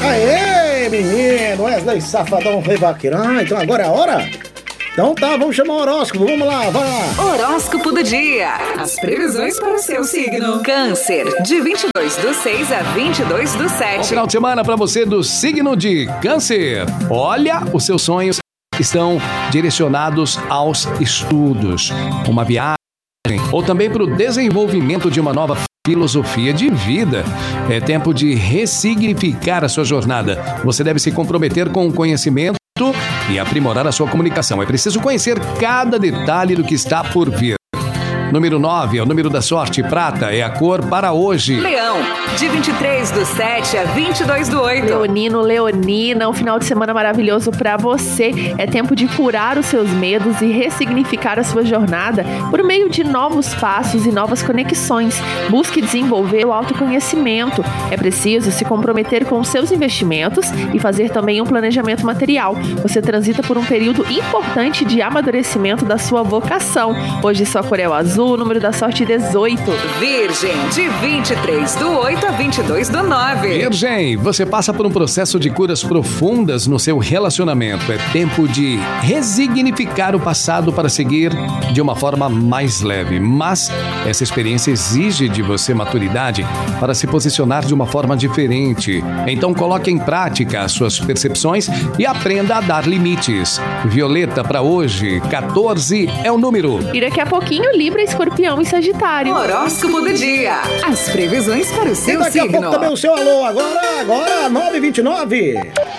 Aê, menino, Wesley Safadão foi vaqueiro. Então agora é a hora? Então tá, vamos chamar o horóscopo, vamos lá, vai lá. Horóscopo do dia. As previsões para o seu signo. Câncer, de 22/6 a 22/7. Bom final de semana para você do signo de Câncer. Olha, os seus sonhos estão direcionados aos estudos, uma viagem ou também para o desenvolvimento de uma nova filosofia de vida. É tempo de ressignificar a sua jornada. Você deve se comprometer com o conhecimento e aprimorar a sua comunicação. É preciso conhecer cada detalhe do que está por vir. Número 9 é o número da sorte. Prata é a cor para hoje. Leão, de 23/7 a 22/8. Leonino, Leonina, um final de semana maravilhoso pra você. É tempo de curar os seus medos e ressignificar a sua jornada por meio de novos passos e novas conexões. Busque desenvolver o autoconhecimento. É preciso se comprometer com os seus investimentos e fazer também um planejamento material. Você transita por um período importante de amadurecimento da sua vocação. Hoje sua cor é o azul. O número da sorte 18. Virgem, de 23/8 a 22/9. Virgem, você passa por um processo de curas profundas no seu relacionamento. É tempo de resignificar o passado para seguir de uma forma mais leve. Mas essa experiência exige de você maturidade para se posicionar de uma forma diferente. Então coloque em prática as suas percepções e aprenda a dar limites. Violeta para hoje, 14 é o número. E daqui a pouquinho, Libra, Escorpião e Sagitário. Horóscopo do dia. As previsões para o E seu daqui a signo. pouco também o seu alô, agora 9h29.